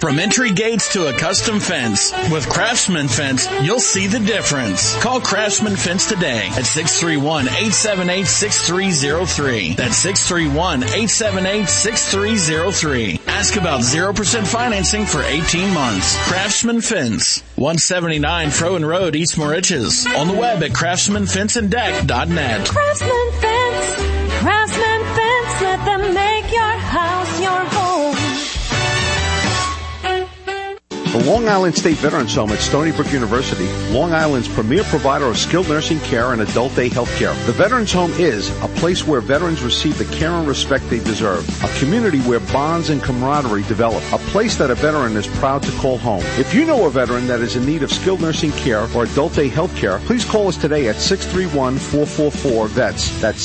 From entry gates to a custom fence, with Craftsman Fence, you'll see the difference. Call Craftsman Fence today at 631-878-6303. That's 631-878-6303. Ask about 0% financing for 18 months. Craftsman Fence, 179 Froen Road, East Moriches. On the web at craftsmanfenceanddeck.net. Craftsman Fence, Craftsman Fence, let them make your house your home. The Long Island State Veterans Home at Stony Brook University, Long Island's premier provider of skilled nursing care and adult day health care. The Veterans Home is a place where veterans receive the care and respect they deserve. A community where bonds and camaraderie develop. A place that a veteran is proud to call home. If you know a veteran that is in need of skilled nursing care or adult day health care, please call us today at 631-444-VETS. That's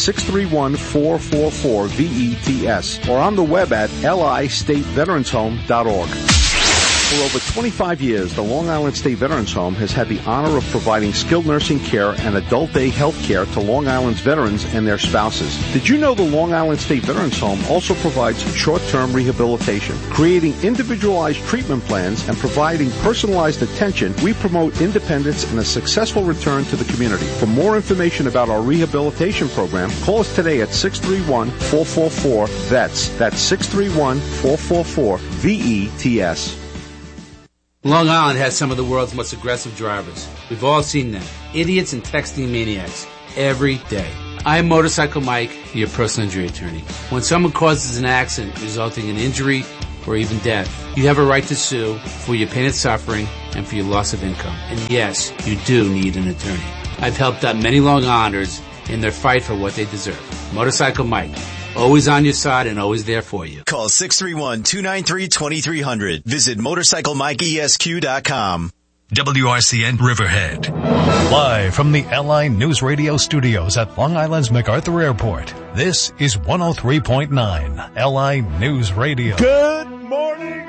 631-444-VETS. Or on the web at listateveteranshome.org. For over 25 years, the Long Island State Veterans Home has had the honor of providing skilled nursing care and adult day health care to Long Island's veterans and their spouses. Did you know the Long Island State Veterans Home also provides short-term rehabilitation? Creating individualized treatment plans and providing personalized attention, we promote independence and a successful return to the community. For more information about our rehabilitation program, call us today at 631-444-VETS. That's 631-444-VETS. Long Island has some of the world's most aggressive drivers. We've all seen them. Idiots and texting maniacs. Every day. I'm Motorcycle Mike, your personal injury attorney. When someone causes an accident resulting in injury or even death, you have a right to sue for your pain and suffering and for your loss of income. And yes, you do need an attorney. I've helped out many Long Islanders in their fight for what they deserve. Motorcycle Mike. Always on your side and always there for you. Call 631-293-2300. Visit MotorcycleMikeESQ.com. WRCN Riverhead. Live from the LI News Radio studios at Long Island's MacArthur Airport. This is 103.9 LI News Radio. Good morning,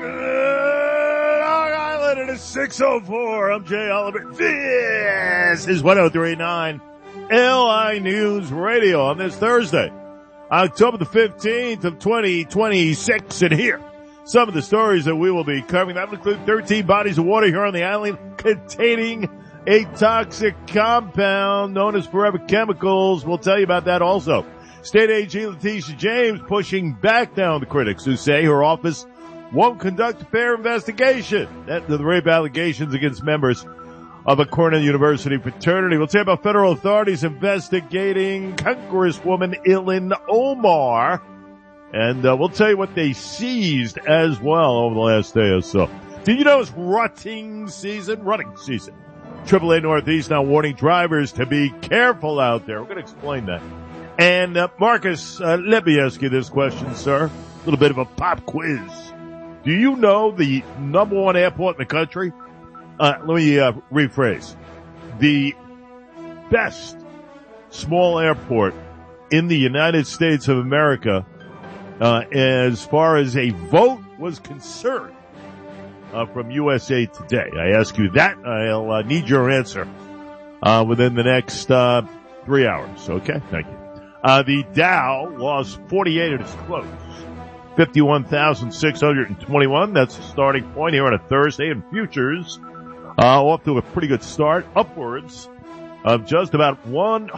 Long Island. It is 6:04. I'm Jay Oliver. This is 103.9 LI News Radio on this Thursday, October the 15th of 2026, and here, some of the stories that we will be covering. That will include 13 bodies of water here on the island containing a toxic compound known as forever chemicals. We'll tell you about that also. State AG Letitia James pushing back down the critics who say her office won't conduct a fair investigation into the rape allegations against members of a Cornell University fraternity. We'll tell you about federal authorities investigating Congresswoman Ilhan Omar. And we'll tell you what they seized as well over the last day or so. Did you know it's running season? AAA Northeast now warning drivers to be careful out there. We're going to explain that. And Marcus, let me ask you this question, sir. A little bit of a pop quiz. Do you know the number one airport in the country? Let me rephrase. The best small airport in the United States of America, as far as a vote was concerned, from USA Today. I ask you that. I'll need your answer within the next 3 hours. Okay? Thank you. The Dow lost 48 at its close. 51,621. That's the starting point here on a Thursday. And futures off to a pretty good start, upwards of just about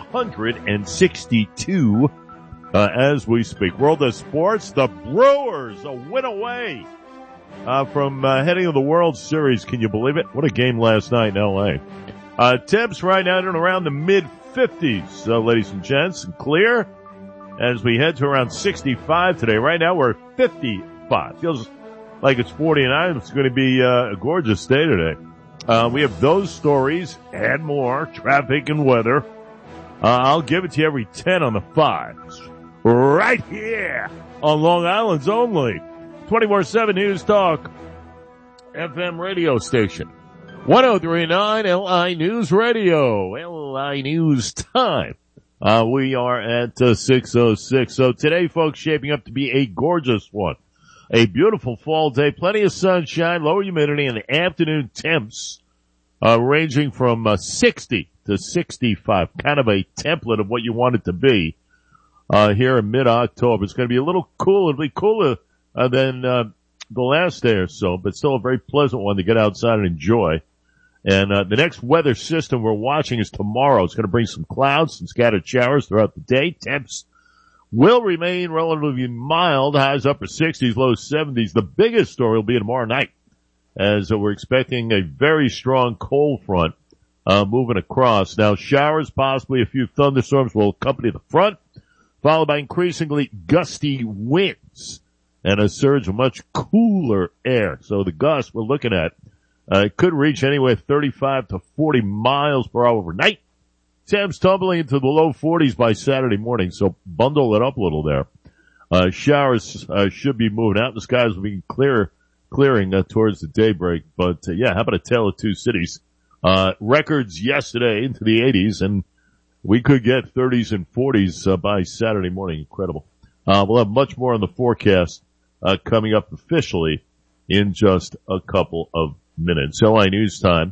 162 as we speak. World of sports, the Brewers a win away from heading to the World Series. Can you believe it? What a game last night in L.A. Temps right now in around the mid-50s, ladies and gents, and clear as we head to around 65 today. Right now we're 55. Feels like it's 49. It's going to be a gorgeous day today. We have those stories and more, traffic and weather. I'll give it to you every 10 on the 5s. Right here on Long Island's only 24/7 News Talk FM radio station. 103.9 LI News Radio. LI News time. We are at 6:06. So today, folks, shaping up to be a gorgeous one. A beautiful fall day. Plenty of sunshine, lower humidity, and the afternoon temps ranging from 60 to 65. Kind of a template of what you want it to be here in mid-October. It's going to be a little cooler. It'll be cooler than the last day or so, but still a very pleasant one to get outside and enjoy. And the next weather system we're watching is tomorrow. It's going to bring some clouds, some scattered showers throughout the day. Temps will remain relatively mild, highs upper 60s, low 70s. The biggest story will be tomorrow night, as we're expecting a very strong cold front moving across. Now, showers, possibly a few thunderstorms will accompany the front, followed by increasingly gusty winds and a surge of much cooler air. So the gusts we're looking at could reach anywhere 35 to 40 miles per hour overnight. Temps tumbling into the low 40s by Saturday morning, so bundle it up a little there. Showers should be moving out. The skies will be clearing towards the daybreak. But yeah, how about a tale of two cities? Records yesterday into the 80s, and we could get 30s and 40s by Saturday morning. Incredible. We'll have much more on the forecast coming up officially in just a couple of minutes. LI News Time.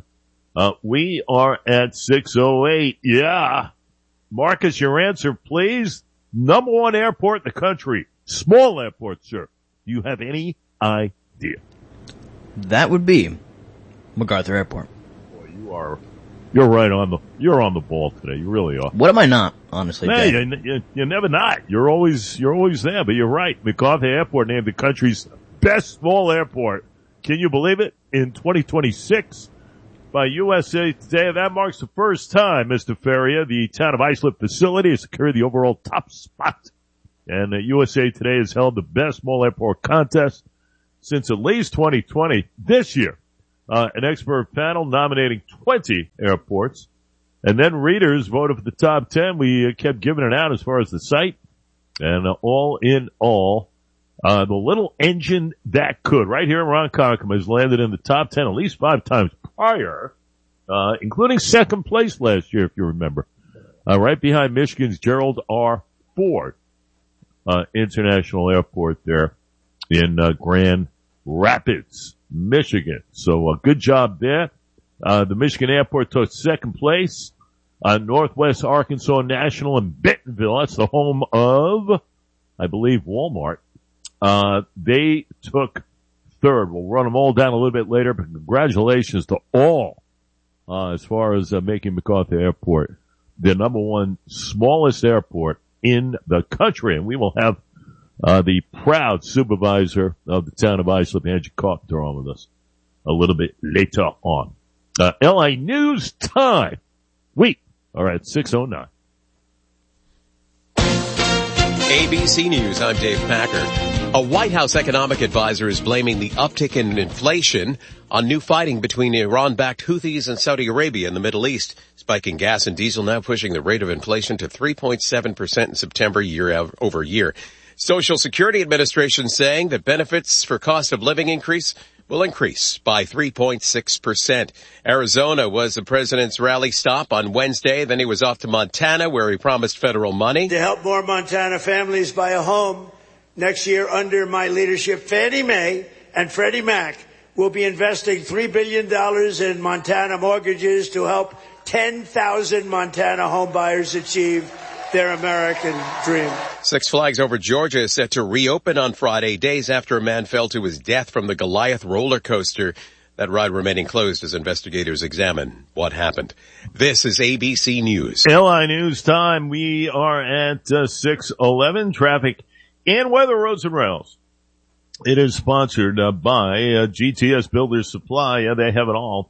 We are at 6:08. Yeah. Marcus, your answer, please. Number one airport in the country. Small airport, sir. Do you have any idea? That would be MacArthur Airport. Boy, you're on the ball today. You really are. What am I not, honestly? Hey, you're never not. You're always there, but you're right. MacArthur Airport named the country's best small airport. Can you believe it? In 2026 by USA Today. That marks the first time, Mr. Feria, the town of Islip facility has secured the overall top spot. And USA Today has held the best small airport contest since at least 2020. This year, an expert panel nominating 20 airports. And then readers voted for the top 10. We kept giving it out as far as the site. And all in all, the little engine that could, right here in Ronkonkoma, has landed in the top 10 at least 5 times prior, including second place last year, if you remember. Right behind Michigan's Gerald R. Ford International Airport there in Grand Rapids, Michigan. So good job there. The Michigan Airport took second place. Northwest Arkansas National in Bentonville, that's the home of, I believe, Walmart. They took third. We'll run them all down a little bit later, but congratulations to all, as far as making MacArthur Airport the number one smallest airport in the country. And we will have the proud supervisor of the town of Islip, Angie Carpenter, on with us a little bit later on. LI News Time. We are at 6:09. ABC News, I'm Dave Packard. A White House economic advisor is blaming the uptick in inflation on new fighting between Iran-backed Houthis and Saudi Arabia in the Middle East. Spiking gas and diesel now pushing the rate of inflation to 3.7% in September year over year. Social Security Administration saying that benefits for cost of living increase will increase by 3.6%. Arizona was the president's rally stop on Wednesday. Then he was off to Montana, where he promised federal money to help more Montana families buy a home. Next year, under my leadership, Fannie Mae and Freddie Mac will be investing $3 billion in Montana mortgages to help 10,000 Montana homebuyers achieve their American dream. Six Flags Over Georgia is set to reopen on Friday, days after a man fell to his death from the Goliath roller coaster. That ride remaining closed as investigators examine what happened. This is ABC News. LI News Time. We are at 6:11. Traffic and weather, roads and rails. It is sponsored by GTS Builders Supply. Yeah, they have it all.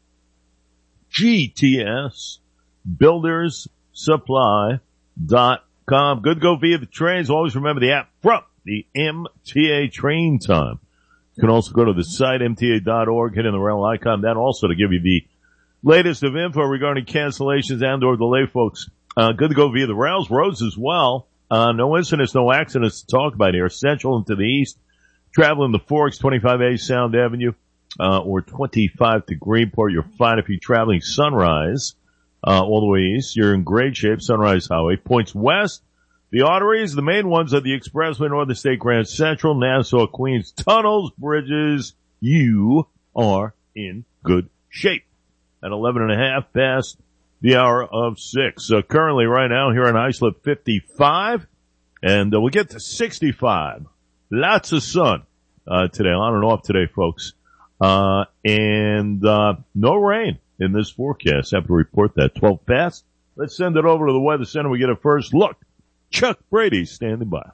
GTS Builders Supply.com. Good to go via the trains. Always remember the app from the MTA Train Time. You can also go to the site, mta.org, hit in the rail icon. That also to give you the latest of info regarding cancellations and or delay, folks. Good to go via the rails, roads as well. No incidents, no accidents to talk about here. Central and to the east. Traveling the Forks, 25A Sound Avenue, or 25 to Greenport. You're fine if you're traveling Sunrise. All the way east, you're in great shape. Sunrise Highway. Points west, the arteries, the main ones are the Expressway, Northern State, Grand Central, Nassau, Queens, tunnels, bridges. You are in good shape. At 11:30 past the hour of 6. Currently right now here in Islip, 55, and we'll get to 65. Lots of sun today. On and off today, folks. And no rain in this forecast. I have to report that. 12 past. Let's send it over to the Weather Center. We get a first look. Chuck Brady standing by.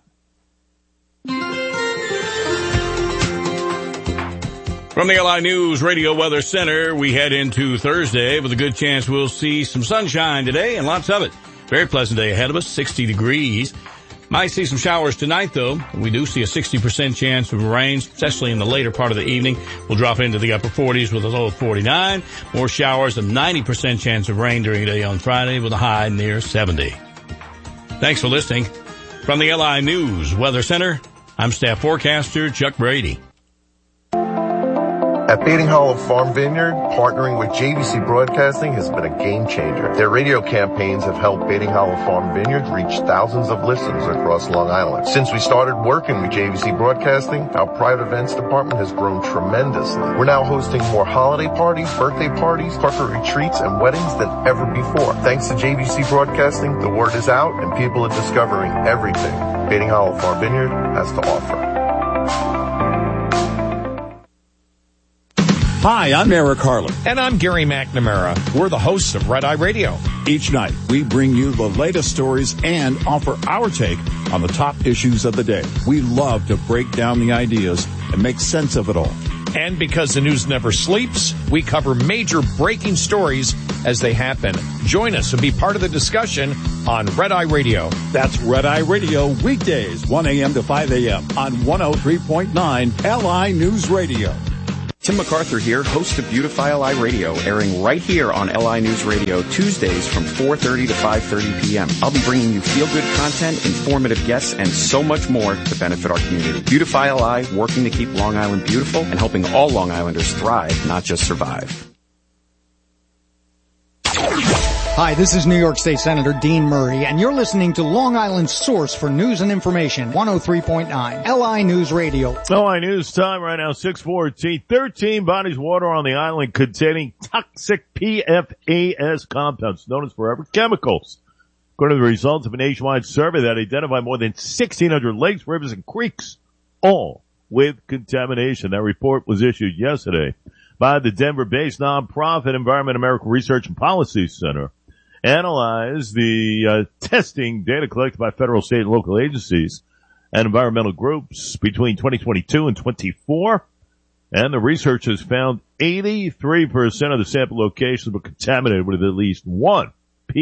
From the LI News Radio Weather Center, we head into Thursday with a good chance we'll see some sunshine today and lots of it. Very pleasant day ahead of us, 60 degrees. Might see some showers tonight, though. We do see a 60% chance of rain, especially in the later part of the evening. We'll drop into the upper 40s with a low of 49. More showers, a 90% chance of rain during the day on Friday with a high near 70. Thanks for listening. From the LI News Weather Center, I'm staff forecaster Chuck Brady. At Bating Hollow Farm Vineyard, partnering with JVC Broadcasting has been a game changer. Their radio campaigns have helped Bating Hollow Farm Vineyard reach thousands of listeners across Long Island. Since we started working with JVC Broadcasting, our private events department has grown tremendously. We're now hosting more holiday parties, birthday parties, corporate retreats, and weddings than ever before. Thanks to JVC Broadcasting, the word is out and people are discovering everything Bating Hollow Farm Vineyard has to offer. Hi, I'm Eric Harlan. And I'm Gary McNamara. We're the hosts of Red Eye Radio. Each night, we bring you the latest stories and offer our take on the top issues of the day. We love to break down the ideas and make sense of it all. And because the news never sleeps, we cover major breaking stories as they happen. Join us and be part of the discussion on Red Eye Radio. That's Red Eye Radio, weekdays, 1 a.m. to 5 a.m. on 103.9 LI News Radio. Tim MacArthur here, host of Beautify LI Radio, airing right here on LI News Radio Tuesdays from 4:30 to 5:30 p.m. I'll be bringing you feel-good content, informative guests, and so much more to benefit our community. Beautify LI, working to keep Long Island beautiful and helping all Long Islanders thrive, not just survive. Hi, this is New York State Senator Dean Murray, and you're listening to Long Island's source for news and information, 103.9 LI News Radio. LI News time right now, 6:14. 13 bodies of water on the island containing toxic PFAS compounds, known as forever chemicals. According to the results of a nationwide survey that identified more than 1,600 lakes, rivers, and creeks, all with contamination. That report was issued yesterday by the Denver-based nonprofit Environment American Research and Policy Center. Analyzed the testing data collected by federal, state, and local agencies and environmental groups between 2022 and 24. And the researchers found 83% of the sample locations were contaminated with at least one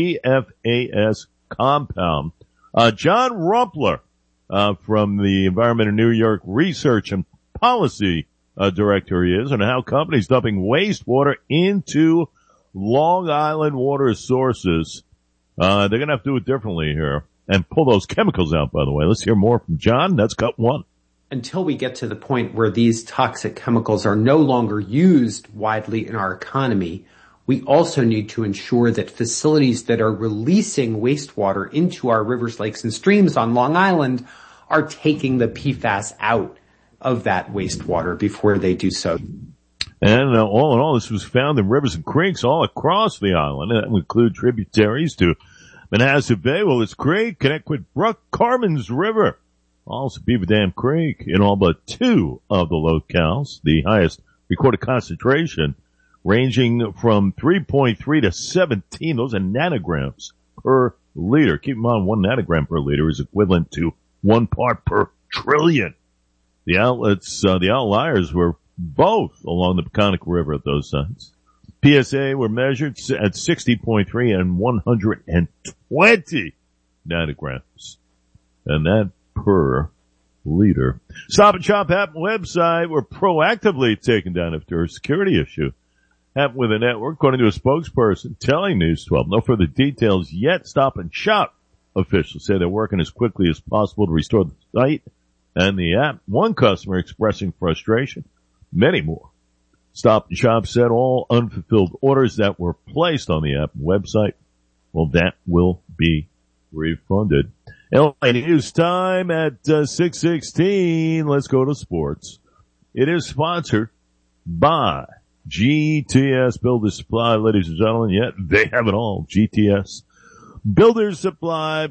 PFAS compound. John Rumpler from the Environment of New York Research and Policy Director he is, and how companies dumping wastewater into Long Island water sources. They're going to have to do it differently here and pull those chemicals out, by the way. Let's hear more from John. That's cut one. Until we get to the point where these toxic chemicals are no longer used widely in our economy, we also need to ensure that facilities that are releasing wastewater into our rivers, lakes, and streams on Long Island are taking the PFAS out of that wastewater before they do so. And all in all, this was found in rivers and creeks all across the island. That would include tributaries to Manhasset Bay, Willis Creek, Connecticut Brook, Carmen's River, also Beaver Dam Creek, in all but two of the locales. The highest recorded concentration ranging from 3.3 to 17. Those are nanograms per liter. Keep in mind, 1 nanogram per liter is equivalent to 1 part per trillion. The outliers were both along the Peconic River at those sites. PSA were measured at 60.3 and 120 nanograms. And that per liter. Stop and Shop app and website were proactively taken down after a security issue happened with the network, according to a spokesperson telling News 12. No further details yet. Stop and Shop officials say they're working as quickly as possible to restore the site and the app. One customer expressing frustration. Many more. Stop and Shop said all unfulfilled orders that were placed on the app and website, well, that will be refunded. LA News time at 6:16. Let's go to sports. It is sponsored by GTS Builder Supply, ladies and gentlemen. Yet they have it all. GTS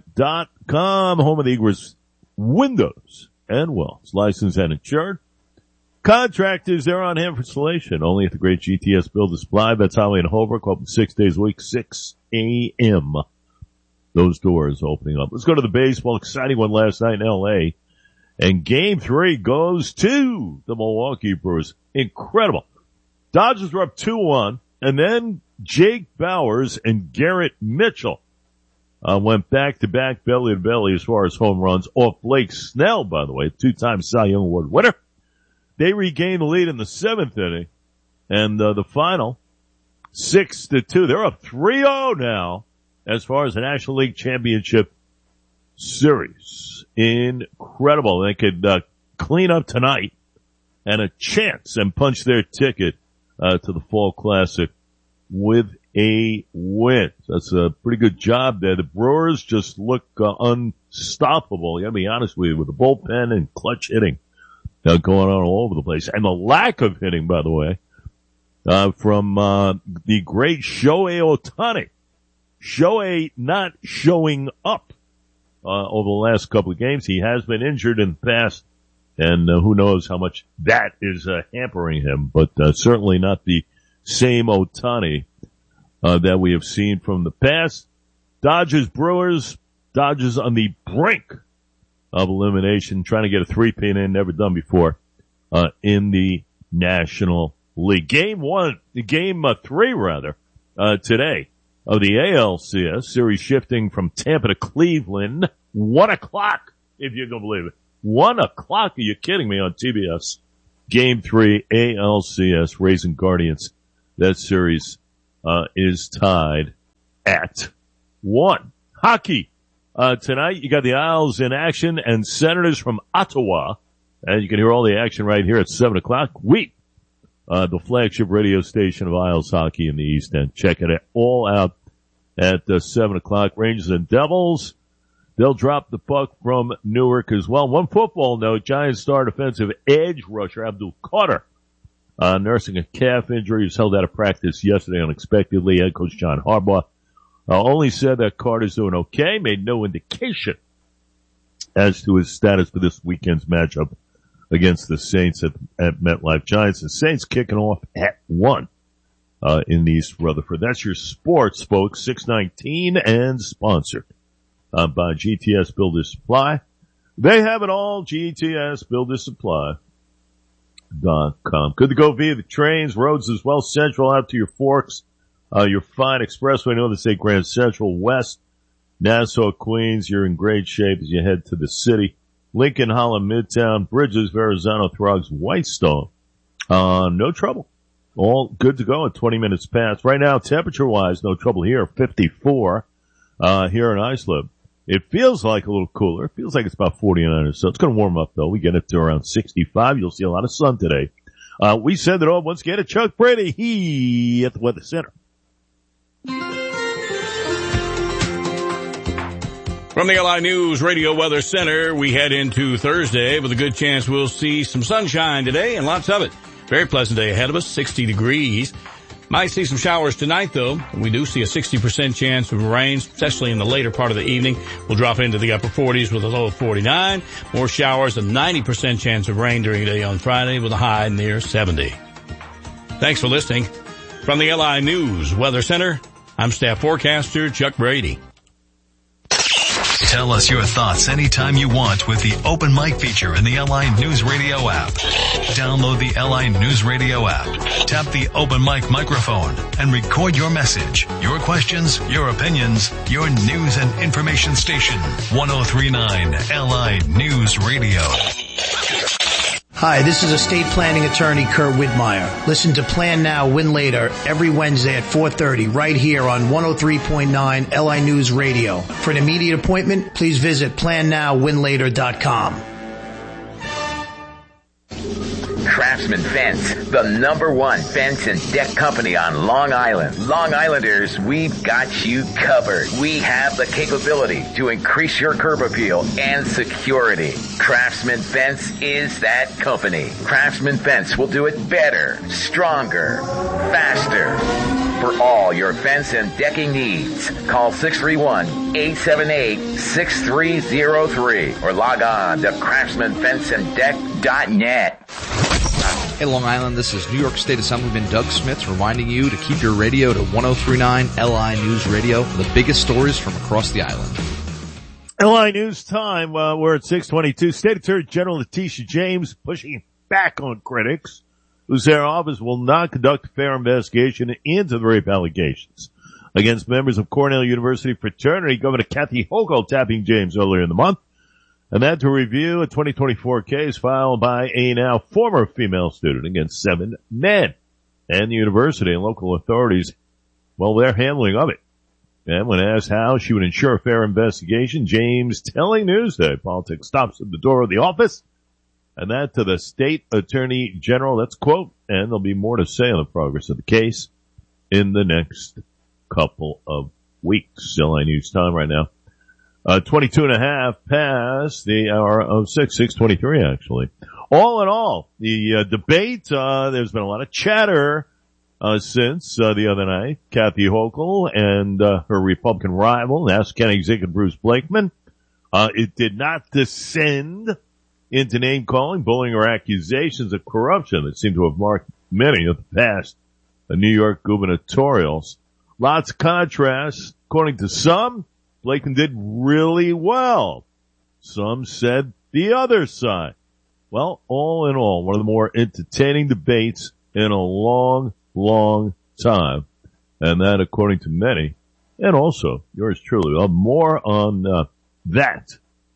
BuilderSupply.com, home of the Egress windows and walls, licensed and insured. Contractors, they're on hand for installation. Only at the great GTS Builder Supply. That's Highway in Holbrook, open 6 days a week, 6 a.m. Those doors opening up. Let's go to the baseball. Exciting one last night in L.A. And Game 3 goes to the Milwaukee Brewers. Incredible. Dodgers were up 2-1, and then Jake Bauers and Garrett Mitchell went back-to-back belly-to-belly as far as home runs off Blake Snell, by the way, two-time Cy Young Award winner. They regained the lead in the 7th inning, and the final, 6-2. They're up 3-0 now as far as the National League Championship Series. Incredible. They could clean up tonight and a chance and punch their ticket to the Fall Classic with a win. That's a pretty good job there. The Brewers just look unstoppable. You gotta be honest with you, with the bullpen and clutch hitting going on all over the place. And the lack of hitting, by the way, from the great Shohei Ohtani. Shohei not showing up over the last couple of games. He has been injured in the past, and who knows how much that is hampering him, but certainly not the same Ohtani that we have seen from the past. Dodgers, Brewers, Dodgers on the brink of elimination, trying to get a three-peat in, never done before, in the National League. Game 3 today of the ALCS series, shifting from Tampa to Cleveland, 1 o'clock, if you can believe it. 1 o'clock, are you kidding me, on TBS? Game 3, ALCS, Rays and Guardians. That series, is tied at 1. Hockey. Tonight you got the Isles in action and Senators from Ottawa. And you can hear all the action right here at 7 o'clock. The flagship radio station of Isles hockey in the East End. Checking it all out at 7 o'clock. Rangers and Devils. They'll drop the puck from Newark as well. One football note, Giants star defensive edge rusher Abdul Carter, nursing a calf injury. He was held out of practice yesterday unexpectedly. Head coach John Harbaugh only said that Carter's doing okay, made no indication as to his status for this weekend's matchup against the Saints at MetLife. Giants and Saints kicking off at 1 in East Rutherford. That's your sports, folks. 619 and sponsored by GTS Builder Supply. They have it all, GTS Builder Supply.com. Good to go via the trains, roads as well. Central out to your Forks, your fine expressway, Northern State Grand Central, West, Nassau, Queens. You're in great shape as you head to the city. Lincoln, Holland, Midtown, Bridges, Verrazano, Throgs, Whitestone. No trouble. All good to go at 20 minutes past. Right now, temperature-wise, no trouble here. 54 here in Islip. It feels like a little cooler. It feels like it's about 49 or so. It's going to warm up, though. We get it to around 65. You'll see a lot of sun today. We send it off once again to Chuck Brady. He at the Weather Center. From the LI News Radio Weather Center, we head into Thursday with a good chance we'll see some sunshine today and lots of it. Very pleasant day ahead of us, 60 degrees. Might see some showers tonight, though. We do see a 60% chance of rain, especially in the later part of the evening. We'll drop into the upper 40s with a low of 49. More showers, a 90% chance of rain during the day on Friday with a high near 70. Thanks for listening. From the LI News Weather Center, I'm staff forecaster Chuck Brady. Tell us your thoughts anytime you want with the open mic feature in the LI News Radio app. Download the LI News Radio app, tap the open mic microphone, and record your message, your questions, your opinions, your news and information station. 1039 LI News Radio. Hi, this is estate planning attorney Kurt Widmeyer. Listen to Plan Now, Win Later every Wednesday at 4:30 right here on 103.9 LI News Radio. For an immediate appointment, please visit PlanNowWinLater.com. Craftsman Fence, the #1 fence and deck company on Long Island. Long Islanders, we've got you covered. We have the capability to increase your curb appeal and security. Craftsman Fence is that company. Craftsman Fence will do it better, stronger, faster. For all your fence and decking needs, call 631-878-6303 or log on to craftsmanfenceanddeck.net. Hey, Long Island, this is New York State Assemblyman Doug Smith reminding you to keep your radio to 103.9 LI News Radio for the biggest stories from across the island. LI News time. We're at 6:22. State Attorney General Letitia James pushing back on critics who say her office will not conduct a fair investigation into the rape allegations against members of Cornell University fraternity. Governor Kathy Hochul tapping James earlier in the month, and that to review a 2024 case filed by a now former female student against 7 men and the university and local authorities. Well, their handling of it. And when asked how she would ensure a fair investigation, James telling Newsday politics stops at the door of the office, and that to the state attorney general. Let's quote, and there'll be more to say on the progress of the case in the next couple of weeks. LI News time right now. 22 and a half past the hour of 6:23 actually. All in all, the debate, there's been a lot of chatter since the other night. Kathy Hochul and her Republican rival, Nassau County Executive Bruce Blakeman. It did not descend into name-calling, bullying, or accusations of corruption that seem to have marked many of the past New York gubernatorials. Lots of contrast. According to some, Blakeman did really well. Some said the other side. Well, all in all, one of the more entertaining debates in a long time. And that, according to many, and also yours truly. We'll have more on that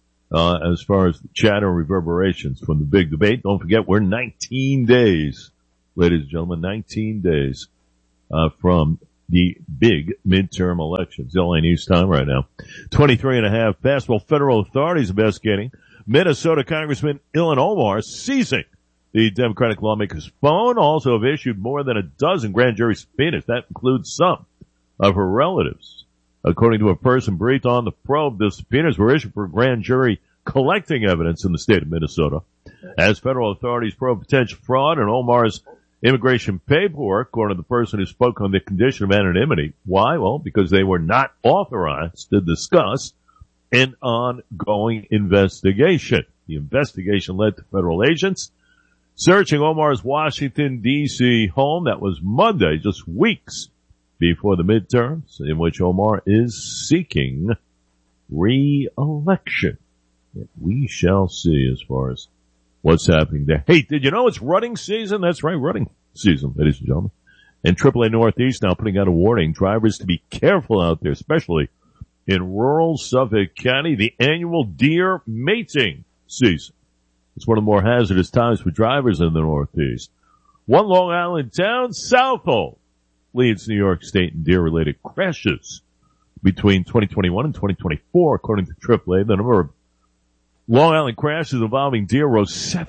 as far as the chatter and reverberations from the big debate. Don't forget, we're 19 days, ladies and gentlemen, 19 days from the big midterm elections. LA News time right now. 23 and a half past. Well, federal authorities investigating Minnesota Congressman Ilhan Omar seizing the Democratic lawmaker's phone. Also have issued more than a dozen grand jury subpoenas. That includes some of her relatives. According to a person briefed on the probe, the subpoenas were issued for a grand jury collecting evidence in the state of Minnesota as federal authorities probe potential fraud in Omar's immigration paperwork, according to the person who spoke on the condition of anonymity. Why? Well, because they were not authorized to discuss an ongoing investigation. The investigation led to federal agents searching Omar's Washington, D.C. home. That was Monday, just weeks before the midterms, in which Omar is seeking re-election. We shall see as far as what's happening there. Hey, did you know it's running season? That's right, running season, ladies and gentlemen. And AAA Northeast now putting out a warning. Drivers to be careful out there, especially in rural Suffolk County, the annual deer mating season. It's one of the more hazardous times for drivers in the Northeast. One Long Island town, Southold, leads New York State in deer-related crashes between 2021 and 2024, according to AAA. The number of Long Island crashes involving deer rose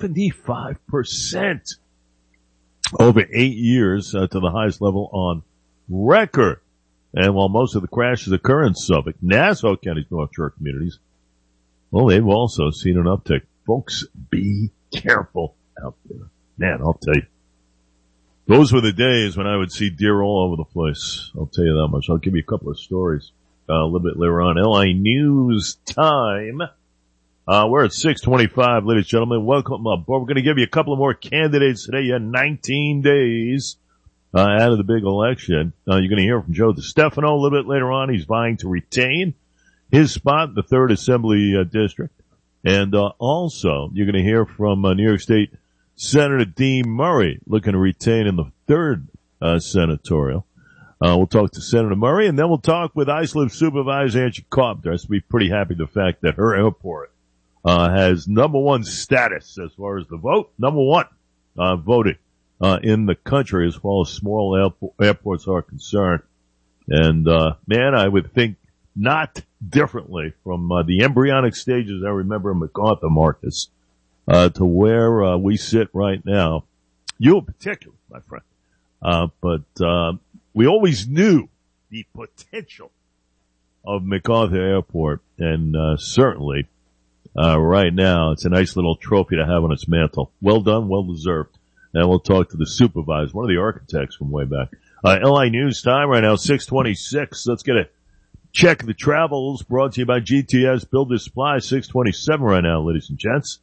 75% over 8 years to the highest level on record. And while most of the crashes occur in Suffolk, Nassau County's North Shore communities, well, they've also seen an uptick. Folks, be careful out there. Man, I'll tell you. Those were the days when I would see deer all over the place. I'll tell you that much. I'll give you a couple of stories a little bit later on. LI News time. We're at 6:25, ladies and gentlemen. Welcome aboard. We're going to give you a couple of more candidates today. You have 19 days out of the big election. You're going to hear from Joe DeStefano a little bit later on. He's vying to retain his spot in the 3rd Assembly District. And also, you're going to hear from New York State Senator Dean Murray, looking to retain in the 3rd senatorial. We'll talk to Senator Murray, and then we'll talk with Islip Supervisor Angie Carpenter. I should be pretty happy with the fact that her airport has number 1 status as far as the vote. Number 1 voted in the country as far as small airports are concerned. And man, I would think not differently from the embryonic stages I remember in MacArthur, Marcus, to where we sit right now. You in particular, my friend. But we always knew the potential of MacArthur Airport, and certainly right now it's a nice little trophy to have on its mantle. Well done, well deserved. And we'll talk to the supervisor, one of the architects from way back. LI News time right now, 6:26. Let's get a check of the travels brought to you by GTS Builder Supply, 6:27 right now, ladies and gents.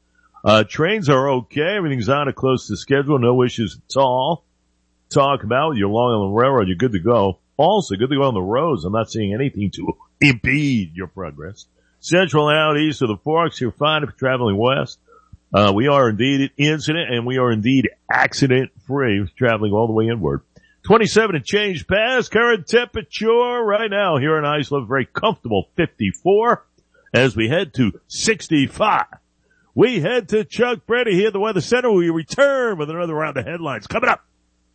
Trains are okay. Everything's on or close to schedule. No issues at all. Talk about your Long Island Railroad. You're good to go. Also, good to go on the roads. I'm not seeing anything to impede your progress. Central and out east of the Forks, you're fine if you're traveling west. We are indeed incident and we are indeed accident free traveling all the way inward. 27 and change past. Current temperature right now here in Islip, very comfortable 54 as we head to 65. We head to Chuck Brady here at the Weather Center. We return with another round of headlines coming up.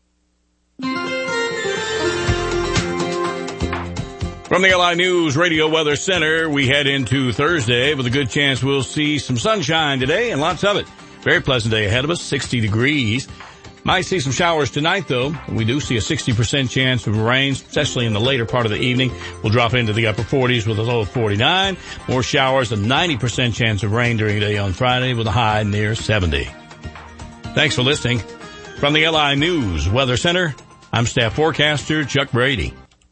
From the LI News Radio Weather Center, we head into Thursday with a good chance we'll see some sunshine today and lots of it. Very pleasant day ahead of us, 60 degrees. Might see some showers tonight though. We do see a 60% chance of rain, especially in the later part of the evening. We'll drop it into the upper 40s with a low of 49. More showers, a 90% chance of rain during the day on Friday with a high near 70. Thanks for listening. From the LI News Weather Center, I'm staff forecaster Chuck Brady.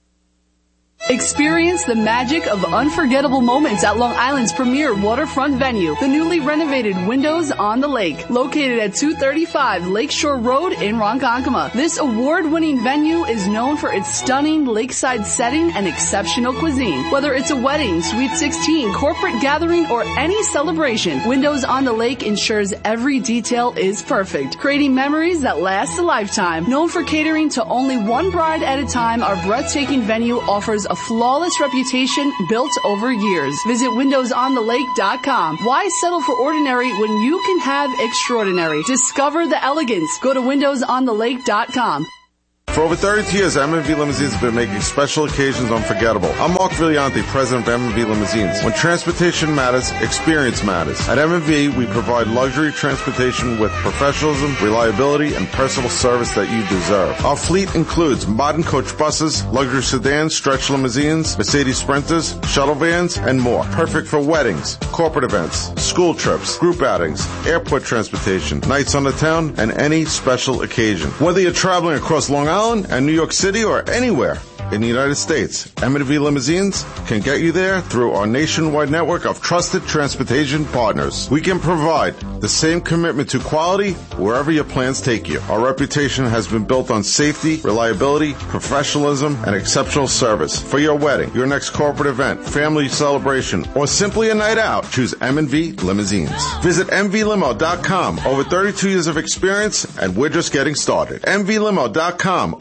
Experience the magic of unforgettable moments at Long Island's premier waterfront venue, the newly renovated Windows on the Lake, located at 235 Lakeshore Road in Ronkonkoma. This award-winning venue is known for its stunning lakeside setting and exceptional cuisine. Whether it's a wedding, Sweet 16, corporate gathering, or any celebration, Windows on the Lake ensures every detail is perfect, creating memories that last a lifetime. Known for catering to only one bride at a time, our breathtaking venue offers a flawless reputation built over years. Visit windowsonthelake.com. Why settle for ordinary when you can have extraordinary? Discover the elegance. Go to windowsonthelake.com. For over 32 years, M&V Limousines have been making special occasions unforgettable. I'm Mark Viglianti, president of M&V Limousines. When transportation matters, experience matters. At M&V, we provide luxury transportation with professionalism, reliability, and personal service that you deserve. Our fleet includes modern coach buses, luxury sedans, stretch limousines, Mercedes Sprinters, shuttle vans, and more. Perfect for weddings, corporate events, school trips, group outings, airport transportation, nights on the town, and any special occasion. Whether you're traveling across Long Island and New York City or anywhere in the United States, M&V Limousines can get you there through our nationwide network of trusted transportation partners. We can provide the same commitment to quality wherever your plans take you. Our reputation has been built on safety, reliability, professionalism, and exceptional service. For your wedding, your next corporate event, family celebration, or simply a night out, choose M&V Limousines. Visit mvlimo.com. Over 32 years of experience, and we're just getting started. mvlimo.com.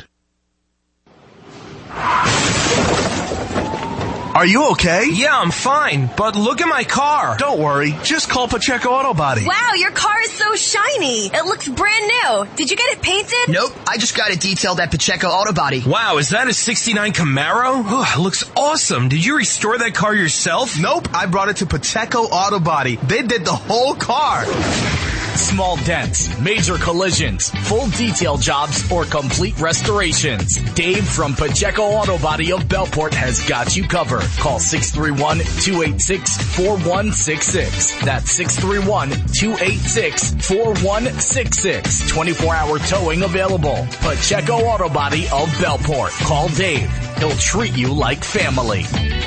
Are you okay? Yeah, I'm fine, but look at my car. Don't worry, just call Pacheco Auto Body. Wow, your car is so shiny. It looks brand new. Did you get it painted? Nope, I just got it detailed at Pacheco Auto Body. Wow, is that a 69 Camaro? Oh, it looks awesome. Did you restore that car yourself? Nope, I brought it to Pacheco Auto Body. They did the whole car. Small dents, major collisions, full detail jobs, or complete restorations. Dave from Pacheco Auto Body of Bellport has got you covered. Call 631-286-4166. That's 631-286-4166. 24-hour towing available. Pacheco Auto Body of Bellport. Call Dave. He'll treat you like family.